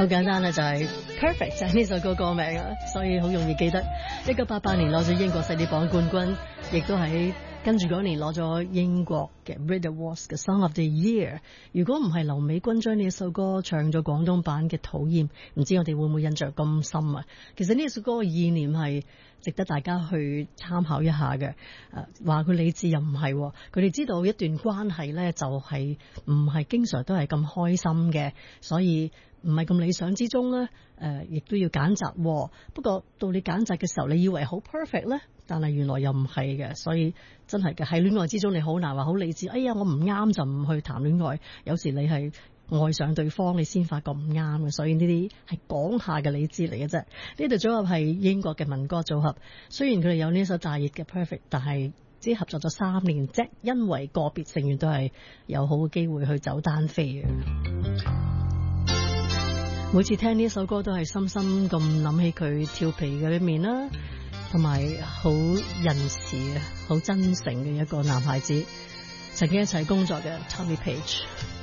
好簡單啦，就係 Perfect 就係呢首歌歌名啊，所以好容易記得。1988年攞咗英國細碟榜冠軍，亦都喺跟住嗰年攞咗英國嘅 Brit Awards 嘅 Song of the Year。如果唔係劉美君將呢一首歌唱咗廣東版嘅《討厭》，唔知我哋會唔會印象咁深啊？其實呢首歌嘅意念係值得大家去參考一下嘅。話佢理智又唔係，佢哋知道一段關係呢就係唔係經常都係咁開心嘅，所以唔係咁理想之中呢，亦都要揀擇。不過到你揀擇嘅時候，你以為好 perfect 呢，但係原來又唔係嘅，所以真係嘅喺戀愛之中，你好難話好理智。哎呀，我唔啱就唔去談戀愛。有時你係愛上對方，你先發覺唔啱嘅，所以呢啲係講下嘅理智嚟嘅啫。呢對組合係英國嘅民歌組合，雖然佢哋有呢首大熱嘅 Perfect， 但係只合作咗3年啫，因為個別成員都係有好嘅機會去走單飛嘅。每次聽呢首歌都係深深咁諗起佢調皮嘅一面啦，同埋好仁慈嘅、好真誠嘅一個男孩子，曾經一齊工作嘅 Tommy Page。